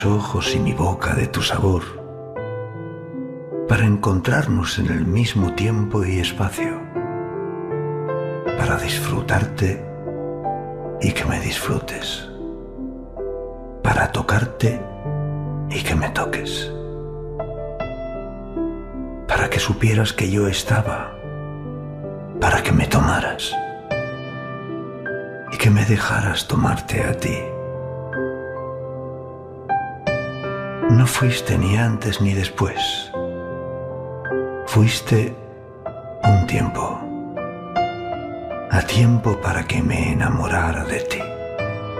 ojos y mi boca de tu sabor, para encontrarnos en el mismo tiempo y espacio, para disfrutarte y que me disfrutes, para tocarte y que me toques, para que supieras que yo estaba, para que me tomaras y que me dejaras tomarte a ti. No fuiste ni antes ni después. Fuiste un tiempo, a tiempo para que me enamorara de ti.